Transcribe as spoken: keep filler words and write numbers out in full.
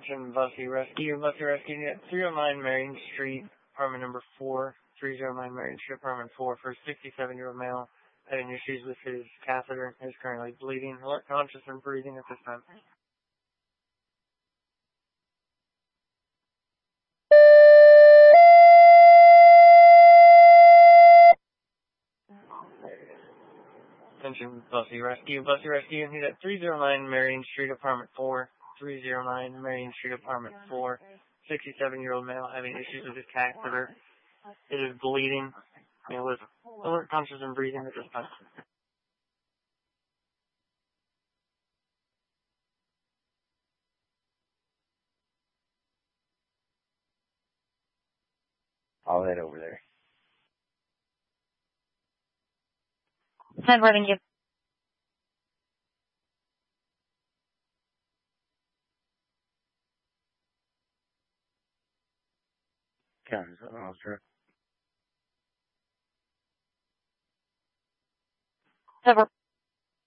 Attention, Bussy Rescue. Bussy Rescue at three oh nine Marion Street, apartment number four, three oh nine Marion Street, apartment four, for a sixty-seven-year-old male having issues with his catheter. Is currently bleeding, alert, conscious, and breathing at this time. Attention, Bussy Rescue. Bussy Rescue at three oh nine Marion Street, apartment four, three oh nine Marion Street, apartment four, sixty-seven-year-old male having issues with his catheter. It is bleeding. It was alert, conscious, and breathing at this time. I'll head over there. ten four, thank you. County, so I'll trip. ten four.